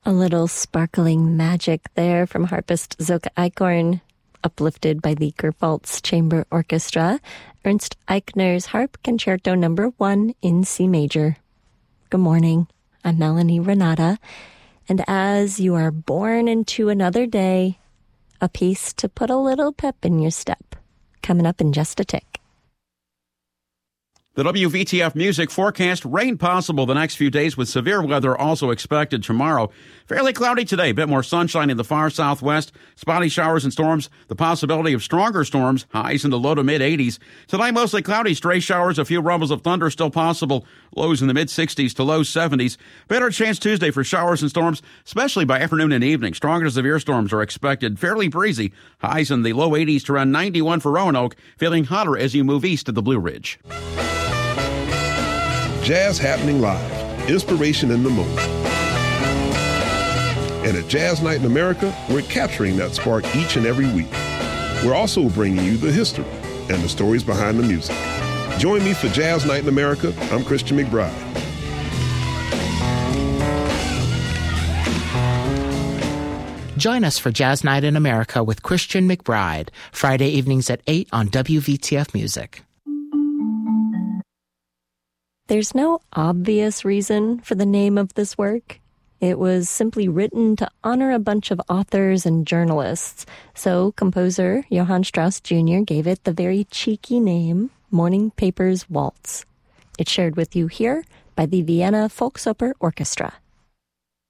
A little sparkling magic there from harpist Zoka Eichhorn, uplifted by the Gerpaltz Chamber Orchestra, Ernst Eichner's Harp Concerto No. 1 in C major. Good morning, I'm Melanie Renata, and as you are born into another day, a piece to put a little pep in your step, coming up in just a tick. The WVTF Music forecast, rain possible the next few days with severe weather also expected tomorrow. Fairly cloudy today, a bit more sunshine in the far southwest, spotty showers and storms, the possibility of stronger storms, highs in the low to mid-80s. Tonight mostly cloudy, stray showers, a few rumbles of thunder still possible, lows in the mid-60s to low 70s. Better chance Tuesday for showers and storms, especially by afternoon and evening. Strong to severe storms are expected, fairly breezy, highs in the low 80s to around 91 for Roanoke, feeling hotter as you move east of the Blue Ridge. Jazz happening live, inspiration in the moment. And at Jazz Night in America, we're capturing that spark each and every week. We're also bringing you the history and the stories behind the music. Join me for Jazz Night in America. I'm Christian McBride. Join us for Jazz Night in America with Christian McBride, Friday evenings at 8 on WVTF Music. There's no obvious reason for the name of this work. It was simply written to honor a bunch of authors and journalists. So composer Johann Strauss Jr. gave it the very cheeky name, Morning Papers Waltz. It's shared with you here by the Vienna Volksoper Orchestra.